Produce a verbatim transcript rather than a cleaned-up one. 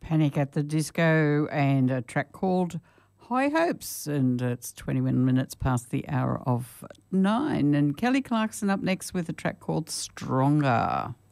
Panic at the Disco and a track called High Hopes, and it's twenty-one minutes past the hour of nine. And Kelly Clarkson up next with a track called Stronger.